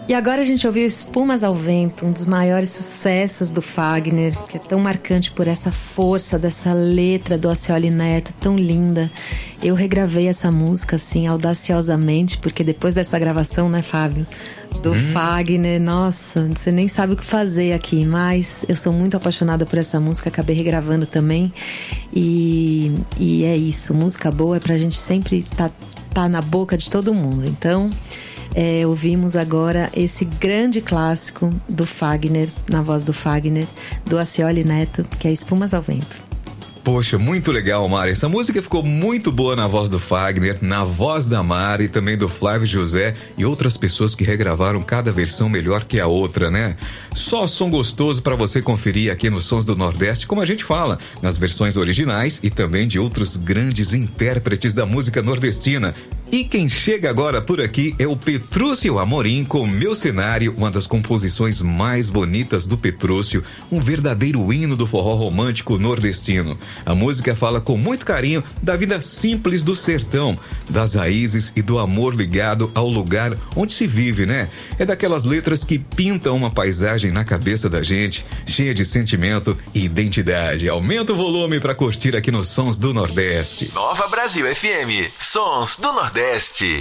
E agora a gente ouviu Espumas ao Vento, um dos maiores sucessos do Fagner, que é tão marcante por essa força dessa letra do Acioli Neto, tão linda. Eu regravei essa música, assim, audaciosamente, porque depois dessa gravação, né, Fábio? Do Fagner, nossa, você nem sabe o que fazer aqui, mas eu sou muito apaixonada por essa música, acabei regravando também. E é isso, música boa é pra gente sempre tá na boca de todo mundo. Então, ouvimos agora esse grande clássico do Fagner, na voz do Fagner, do Acioli Neto, que é Espumas ao Vento. Poxa, muito legal, Mari. Essa música ficou muito boa na voz do Fagner, na voz da Mari e também do Flávio José e outras pessoas que regravaram cada versão melhor que a outra, né? Só som gostoso para você conferir aqui nos Sons do Nordeste, como a gente fala, nas versões originais e também de outros grandes intérpretes da música nordestina. E quem chega agora por aqui é o Petrúcio Amorim com Meu Cenário, uma das composições mais bonitas do Petrúcio, um verdadeiro hino do forró romântico nordestino. A música fala com muito carinho da vida simples do sertão, das raízes e do amor ligado ao lugar onde se vive, né? É daquelas letras que pintam uma paisagem na cabeça da gente, cheia de sentimento e identidade. Aumenta o volume para curtir aqui nos Sons do Nordeste. Nova Brasil FM, Sons do Nordeste.